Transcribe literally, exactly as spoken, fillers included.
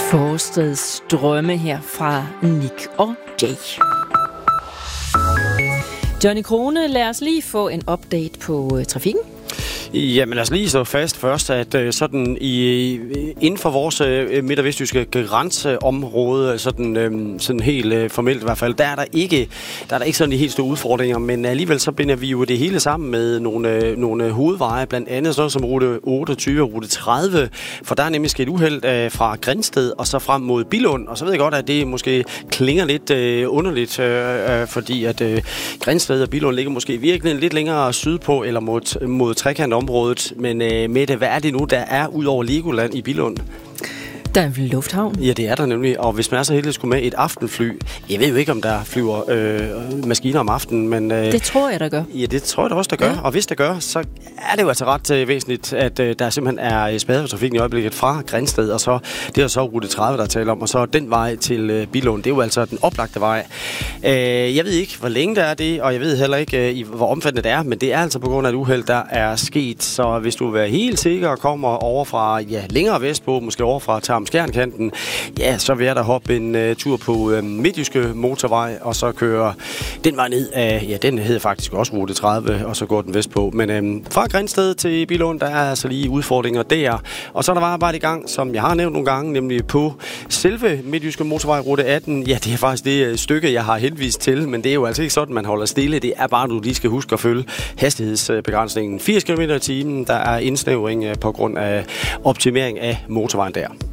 Forsteds drømme her fra Nick og Jay. Johnny Krone, lad os lige få en update på uh, trafikken. Jamen lad os lige så fast først, at øh, sådan i, inden for vores øh, midt- og vestjyske grænseområde, sådan, øh, sådan helt øh, formelt i hvert fald, der er der ikke, der er der ikke sådan de helt store udfordringer, men alligevel så binder vi jo det hele sammen med nogle, øh, nogle hovedveje, blandt andet sådan som rute otteogtyve og rute tredive, for der er nemlig sket uheld øh, fra Grindsted og så frem mod Billund, og så ved jeg godt, at det måske klinger lidt øh, underligt, øh, øh, fordi at øh, Grindsted og Billund ligger måske virkelig lidt længere sydpå, eller mod, mod trekantområdet. Men øh, Mette, hvad er det nu, der er ud over Legoland i Billund? Der er en lufthavn. Ja, det er der nemlig. Og hvis man er så heldig at skulle med et aftenfly, jeg ved jo ikke, om der flyver øh, maskiner om aftenen, men... Øh, det tror jeg, der gør. Ja, det tror jeg da også, der gør. Ja. Og hvis der gør, så er det jo altså ret øh, væsentligt, at øh, der simpelthen er spadet for trafikken i øjeblikket fra Grindsted, og så det er så rute tredive, der taler om, og så den vej til øh, Billund. Det er jo altså den oplagte vej. Øh, jeg ved ikke, hvor længe der er det, og jeg ved heller ikke, øh, hvor omfattende det er, men det er altså på grund af et uheld, der er sket. Så hvis du vil være helt sikker og kommer over fra, ja, længere vestpå, måske over fra Tarm-Skjernkanten, ja, så vil jeg da hoppe en uh, tur på uh, Midtjyske Motorvej, og så køre den vej ned af, ja, den hedder faktisk også rute tredive, og så går den vestpå. Men um, fra Grindsted til Billund, der er altså lige udfordringer der. Og så er der bare arbejde i gang, som jeg har nævnt nogle gange, nemlig på selve Midtjyske Motorvej, rute atten. Ja, det er faktisk det uh, stykke, jeg har henvist til, men det er jo altså ikke sådan, man holder stille. Det er bare, du lige skal huske at følge hastighedsbegrænsningen. firs kilometer i timen, der er indsnævring uh, på grund af optimering af motorvejen der.